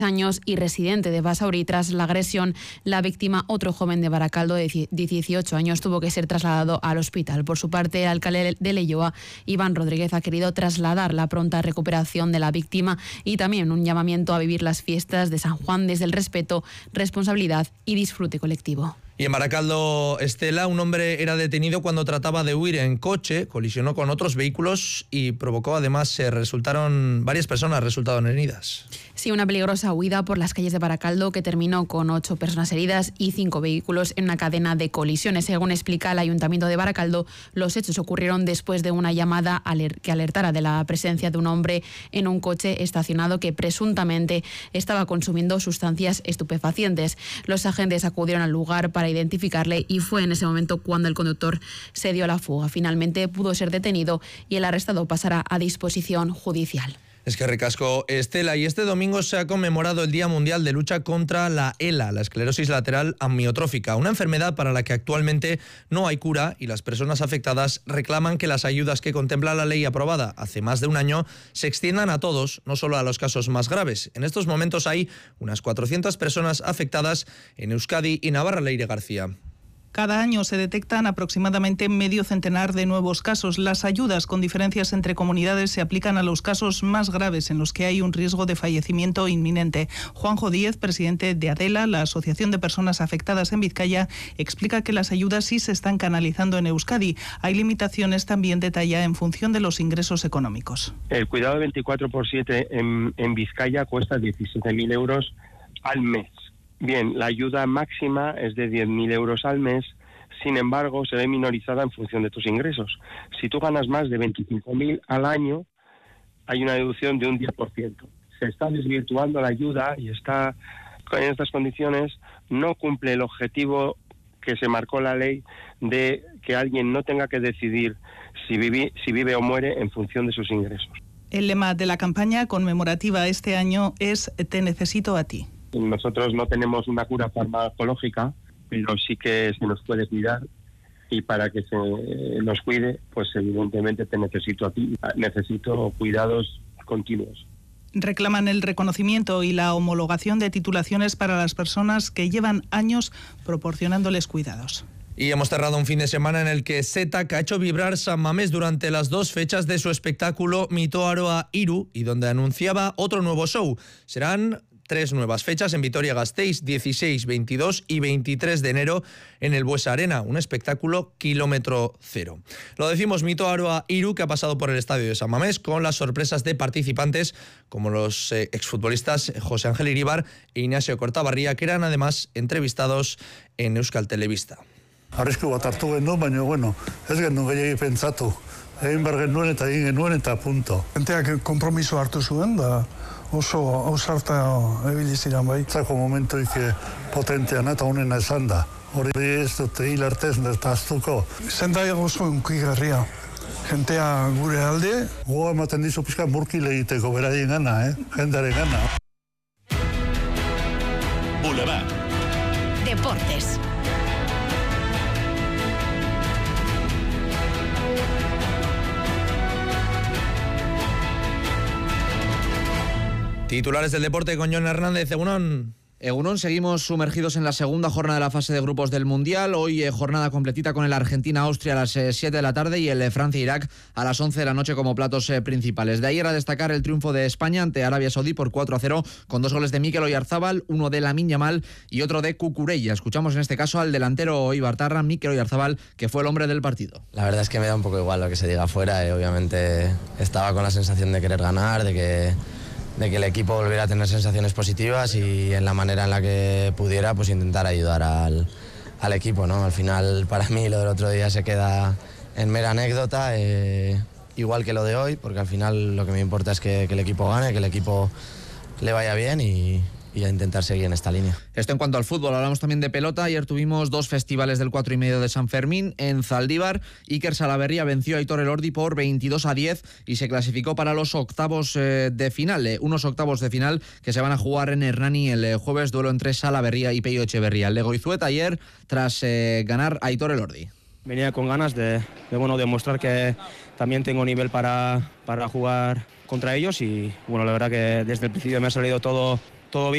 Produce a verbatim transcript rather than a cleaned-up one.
años y residente de Basauri. Tras la agresión, la víctima, otro joven de Baracaldo de dieciocho años, tuvo que ser trasladado al hospital. Por su parte, el alcalde de Leioa, Iván Rodríguez, ha querido trasladar la pronta recuperación de la víctima y también un llamamiento a vivir las fiestas de San Juan desde el respeto, responsabilidad y disfrute colectivo. Y en Baracaldo, Estela, un hombre era detenido cuando trataba de huir en coche, colisionó con otros vehículos y provocó, además, se resultaron varias personas resultaron heridas. Sí, una peligrosa huida por las calles de Baracaldo que terminó con ocho personas heridas y cinco vehículos en una cadena de colisiones. Según explica el Ayuntamiento de Baracaldo, los hechos ocurrieron después de una llamada que alertara de la presencia de un hombre en un coche estacionado que presuntamente estaba consumiendo sustancias estupefacientes. Los agentes acudieron al lugar para identificarle y fue en ese momento cuando el conductor se dio a la fuga. Finalmente pudo ser detenido y el arrestado pasará a disposición judicial. Es que recasco, Estela, y este domingo se ha conmemorado el Día Mundial de Lucha contra la ELA, la esclerosis lateral amiotrófica, una enfermedad para la que actualmente no hay cura y las personas afectadas reclaman que las ayudas que contempla la ley aprobada hace más de un año se extiendan a todos, no solo a los casos más graves. En estos momentos hay unas cuatrocientas personas afectadas en Euskadi y Navarra. Leire García. Cada año se detectan aproximadamente medio centenar de nuevos casos. Las ayudas con diferencias entre comunidades se aplican a los casos más graves en los que hay un riesgo de fallecimiento inminente. Juanjo Díez, presidente de ADELA, la Asociación de Personas Afectadas en Vizcaya, explica que las ayudas sí se están canalizando en Euskadi. Hay limitaciones, también detalla, en función de los ingresos económicos. El cuidado de veinticuatro por siete en, en Vizcaya cuesta diecisiete mil euros al mes. Bien, la ayuda máxima es de diez mil euros al mes, sin embargo, se ve minorizada en función de tus ingresos. Si tú ganas más de veinticinco mil al año, hay una deducción de un diez por ciento. Se está desvirtuando la ayuda y está, en estas condiciones, no cumple el objetivo que se marcó la ley de que alguien no tenga que decidir si vive, si vive o muere en función de sus ingresos. El lema de la campaña conmemorativa este año es «Te necesito a ti». Nosotros no tenemos una cura farmacológica, pero sí que se nos puede cuidar y para que se nos cuide, pues evidentemente te necesito a ti, necesito cuidados continuos. Reclaman el reconocimiento y la homologación de titulaciones para las personas que llevan años proporcionándoles cuidados. Y hemos cerrado un fin de semana en el que Setak ha hecho vibrar San Mamés durante las dos fechas de su espectáculo Mito Aroa Iru y donde anunciaba otro nuevo show. Serán tres nuevas fechas en Vitoria-Gasteiz, dieciséis, veintidós y veintitrés de enero en el Buesa Arena, un espectáculo kilómetro cero. Lo decimos Mito Aroa Iru, que ha pasado por el estadio de San Mamés con las sorpresas de participantes como los eh, exfutbolistas José Ángel Iríbar e Ignacio Cortabarría, que eran además entrevistados en Euskal Telebista. Arrisku bat hartu genuen, baina bueno, ez genuen gehiagi pentsatu. Egin behar genuen eta egin genuen eta punto. Enteak kompromiso hartu zuen, da oso ausarta ebili ziren bai. Zako momentuik potentean eta honena esan da. Hori ez dute hil artez netaztuko. Zenda oso unkigarria. Jentea gure alde. Goa ematen dizu pizka murkile egiteko beraien gana, eh? Jendearen gana. Boulevard. Deportes. Titulares del deporte con Jon Hernández. Egunon. Egunon, seguimos sumergidos en la segunda jornada de la fase de grupos del Mundial. Hoy eh, jornada completita con el Argentina-Austria a las eh, siete de la tarde y el eh, Francia-Irak a las once de la noche como platos eh, principales. De ayer a destacar el triunfo de España ante Arabia Saudí por cuatro a cero con dos goles de Mikel Oyarzabal, uno de Lamine Yamal y otro de Cucurella. Escuchamos en este caso al delantero ibartarra, Mikel Oyarzabal, que fue el hombre del partido. La verdad es que me da un poco igual lo que se diga afuera. Eh, obviamente estaba con la sensación de querer ganar, de que... de que el equipo volviera a tener sensaciones positivas y en la manera en la que pudiera pues intentar ayudar al, al equipo, ¿no? Al final para mí lo del otro día se queda en mera anécdota, eh, igual que lo de hoy, porque al final lo que me importa es que, que el equipo gane, que el equipo le vaya bien y, y a intentar seguir en esta línea. Esto en cuanto al fútbol. Hablamos también de pelota. Ayer tuvimos dos festivales del cuatro y medio de San Fermín en Zaldívar. Iker Salaverría venció a Aitor Elordi por veintidós a diez y se clasificó para los octavos eh, de final, eh, unos octavos de final que se van a jugar en Hernani el eh, jueves, duelo entre Salaverría y Peio Echeverría. El de Goizueta ayer tras eh, ganar a Aitor Elordi. Venía con ganas de, de bueno, demostrar que también tengo nivel para, para jugar contra ellos y bueno, la verdad que desde el principio me ha salido todo